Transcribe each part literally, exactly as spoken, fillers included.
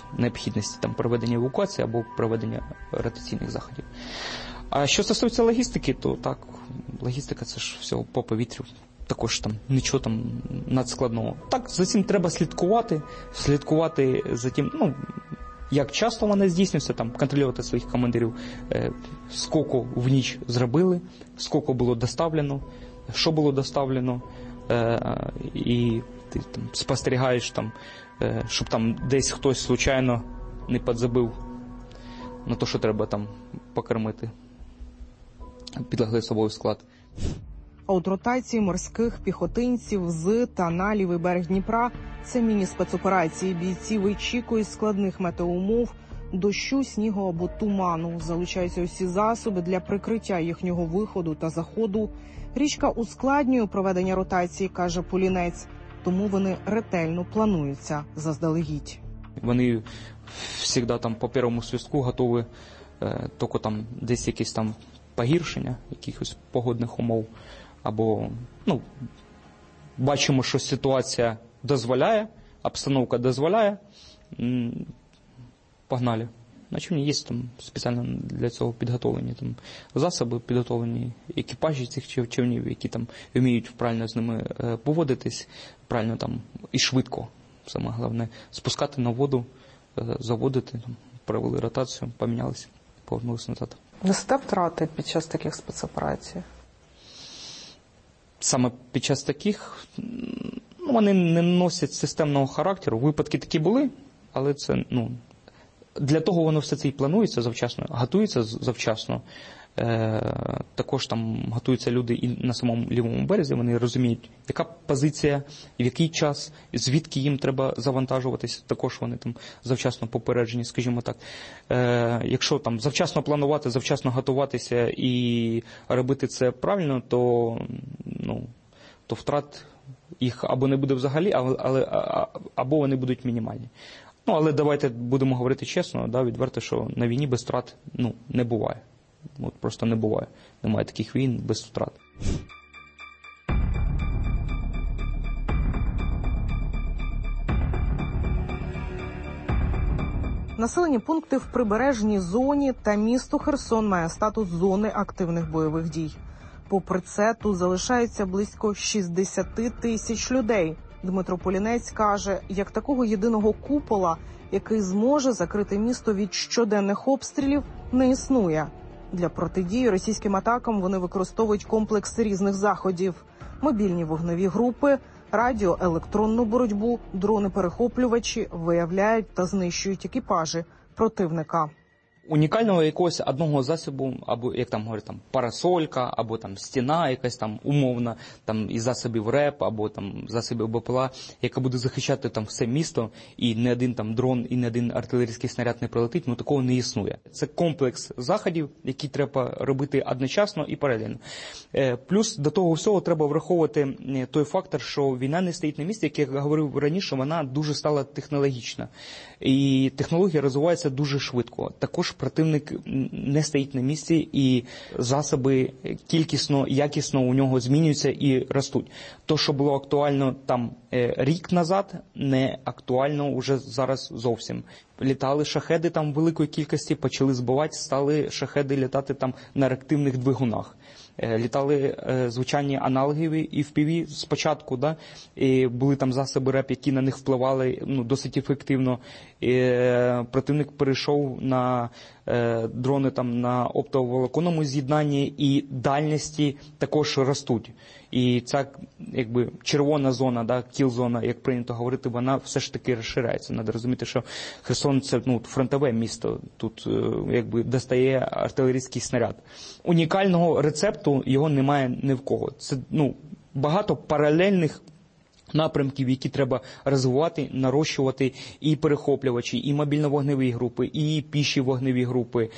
необхідності там проведення евакуації або проведення ротаційних заходів. А що стосується логістики, то так, логістика це ж все по повітрю. Також там нічого там надскладного. Так, за цим треба слідкувати, слідкувати за тим, ну, як часто вона здійснюється, там, контролювати своїх командирів, е, скільки в ніч зробили, скільки було доставлено, що було доставлено, е, і ти там спостерігаєш, там, е, щоб там десь хтось случайно не підзабив на те, що треба там покормити підлеглий особовий склад. А от ротації морських піхотинців з та на лівий берег Дніпра – це міні-спецоперації. Бійці вичікують складних метеоумов, дощу, снігу або туману. Залучаються усі засоби для прикриття їхнього виходу та заходу. Річка ускладнює проведення ротації, каже Полінець, тому вони ретельно плануються заздалегідь. Вони завжди там по першому свистку готові, е, тільки там десь якісь там погіршення якихось погодних умов, або, ну, бачимо, що ситуація дозволяє, обстановка дозволяє, погнали. Значить, є там спеціально для цього підготовлені там засоби, підготовлені екіпажі цих човнів, які там вміють правильно з ними поводитись, правильно там і швидко, саме головне, спускати на воду, заводити, там, провели ротацію, помінялися, повернулися назад. Несете втрати під час таких спецоперацій? Саме під час таких, ну, вони не носять системного характеру. Випадки такі були, але це, ну, для того воно все це і планується завчасно, готується завчасно. Е, також там готуються люди і на самому лівому березі, вони розуміють, яка позиція, в який час, звідки їм треба завантажуватися, також вони там завчасно попереджені, скажімо так. Е, якщо там завчасно планувати, завчасно готуватися і робити це правильно, то, ну, то втрат їх або не буде взагалі, але, але, або вони будуть мінімальні. Ну, але давайте будемо говорити чесно, да, відверто, що на війні без втрат, ну, не буває. От просто не буває. Немає таких війн без втрат. Населені пункти в прибережній зоні та місто Херсон має статус зони активних бойових дій. Попри це, тут залишається близько шістдесят тисяч людей. Дмитро Полінець каже, як такого єдиного купола, який зможе закрити місто від щоденних обстрілів, не існує. Для протидії російським атакам вони використовують комплекс різних заходів. Мобільні вогневі групи, радіоелектронну боротьбу, дрони-перехоплювачі виявляють та знищують екіпажі противника. Унікального якогось одного засобу, або, як там говорять, там, парасолька, або там стіна якась там умовна, там із засобів РЕП, або там засобів БПЛА, яка буде захищати там все місто, і не один там дрон, і не один артилерійський снаряд не прилетить, ну такого не існує. Це комплекс заходів, які треба робити одночасно і паралельно. Е, плюс до того всього треба враховувати той фактор, що війна не стоїть на місці, як я говорив раніше, вона дуже стала технологічна. І технологія розвивається дуже швидко. Також противник не стоїть на місці, і засоби кількісно, якісно у нього змінюються і ростуть. То, що було актуально там рік назад, не актуально вже зараз зовсім. Літали шахеди там великої кількості, почали збивати, стали шахеди літати там на реактивних двигунах. Літали е, звичайні аналогові і еф пі ві спочатку, да? І були там засоби РЕП, які на них впливали, ну, досить ефективно. І, е, противник перейшов на е, дрони там, на оптоволоконному з'єднанні, і дальності також ростуть. І ця, якби, червона зона, да, кіл-зона, як прийнято говорити, вона все ж таки розширяється. Треба розуміти, що Херсон – це, ну, фронтове місто, тут, е, якби, достає артилерійський снаряд. Унікального рецепту його немає ні в кого. Це, ну, багато паралельних напрямків, які треба розвивати, нарощувати, і перехоплювачі, і мобільно-вогневі групи, і піші вогневі групи,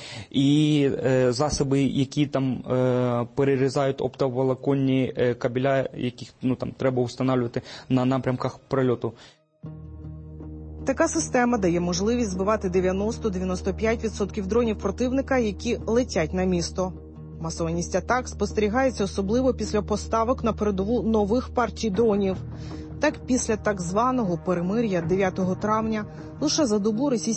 і е, засоби, які там е, перерізають оптоволоконні е, кабеля, яких, ну, там треба встановлювати на напрямках прольоту. Така система дає можливість збивати дев'яносто - дев'яносто п'ять відсотків дронів противника, які летять на місто. Масованість атак спостерігається особливо після поставок на передову нових партій дронів. Так, після так званого перемир'я дев'ятого травня лише за добу російські